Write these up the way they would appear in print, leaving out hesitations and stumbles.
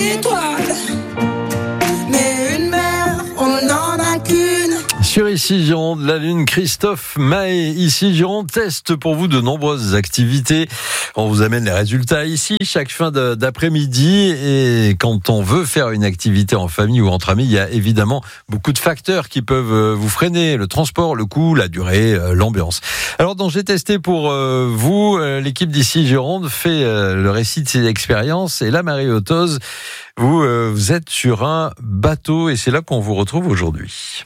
d'étoiles. Mais une mer, on n'en a qu'une. Sur Ici Gironde, la Lune, Christophe Mahé. Ici Gironde teste pour vous de nombreuses activités. On vous amène les résultats ici chaque fin d'après-midi. Et quand on veut faire une activité en famille ou entre amis, il y a évidemment beaucoup de facteurs qui peuvent vous freiner. Le transport, le coût, la durée, l'ambiance. Alors dans J'ai testé pour vous, l'équipe d'Ici Gironde fait le récit de ses expériences. Et là, Marie Ottoz, vous êtes sur un bateau et c'est là qu'on vous retrouve aujourd'hui.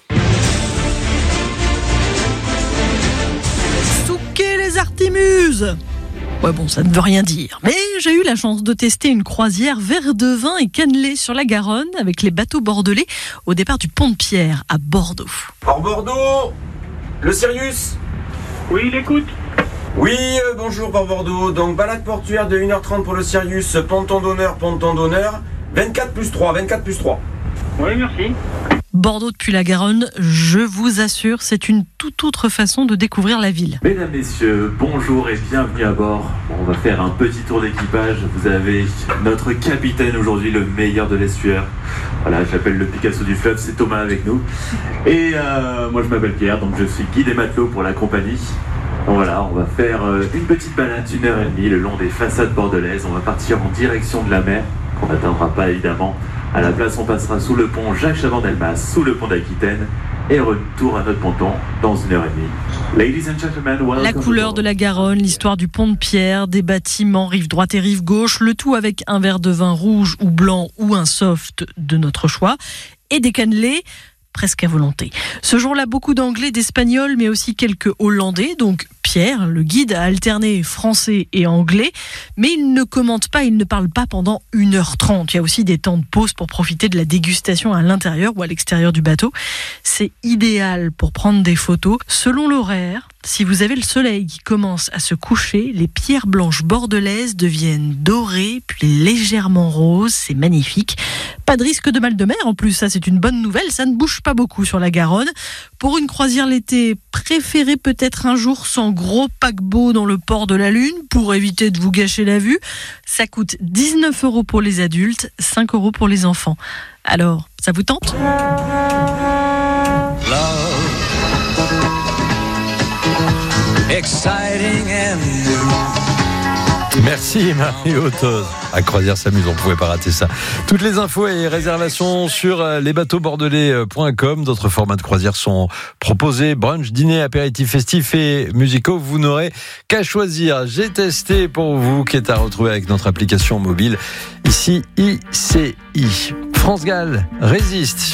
Artémuse. Ouais bon, ça ne veut rien dire. Mais j'ai eu la chance de tester une croisière Verdevin et Cannelée sur la Garonne avec les bateaux bordelais au départ du Pont de Pierre à Bordeaux. Port Bordeaux, le Sirius. Oui, il écoute. Oui, bonjour Port Bordeaux. Donc balade portuaire de 1h30 pour le Sirius, ponton d'honneur. 24 plus 3. Oui, merci. Bordeaux depuis la Garonne, je vous assure, c'est une toute autre façon de découvrir la ville. Mesdames, messieurs, bonjour et bienvenue à bord. On va faire un petit tour d'équipage. Vous avez notre capitaine aujourd'hui, le meilleur de l'estuaire. Voilà, j'appelle le Picasso du fleuve, c'est Thomas avec nous. Et moi je m'appelle Pierre, donc je suis guide et matelot pour la compagnie. Donc voilà, on va faire une petite balade d'1h30 le long des façades bordelaises. On va partir en direction de la mer, qu'on n'atteindra pas évidemment. À la place, on passera sous le pont Jacques Chaban-Delmas, sous le pont d'Aquitaine, et retour à notre ponton dans 1h30. Ladies and gentlemen, welcome. La couleur de la Garonne, l'histoire du Pont de Pierre, des bâtiments rive droite et rive gauche, le tout avec un verre de vin rouge ou blanc ou un soft de notre choix, et des cannelés presque à volonté. Ce jour-là, beaucoup d'anglais, d'espagnols, mais aussi quelques hollandais, donc Pierre, le guide, a alterné français et anglais, mais il ne commente pas, il ne parle pas pendant 1h30. Il y a aussi des temps de pause pour profiter de la dégustation à l'intérieur ou à l'extérieur du bateau. C'est idéal pour prendre des photos. Selon l'horaire, si vous avez le soleil qui commence à se coucher, les pierres blanches bordelaises deviennent dorées, puis légèrement roses. C'est magnifique. Pas de risque de mal de mer en plus, ça c'est une bonne nouvelle. Ça ne bouge pas beaucoup sur la Garonne. Pour une croisière l'été, préférez peut-être un jour sans gros paquebot dans le port de la Lune pour éviter de vous gâcher la vue. Ça coûte 19 € pour les adultes, 5 € pour les enfants. Alors, ça vous tente ? Exciting and new. Merci Marie Ottoz. À Croisière s'amuse, on ne pouvait pas rater ça. Toutes les infos et réservations sur lesbateauxbordelais.com. D'autres formats de croisière sont proposés. Brunch, dîner, apéritifs festifs et musicaux. Vous n'aurez qu'à choisir. J'ai testé pour vous, qui est à retrouver avec notre application mobile. Ici, ICI. France Gall résiste.